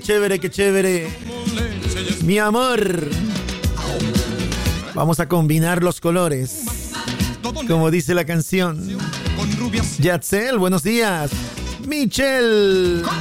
Chévere, qué chévere. Mi amor. Vamos a combinar los colores, como dice la canción. Yatzel, buenos días. Michelle.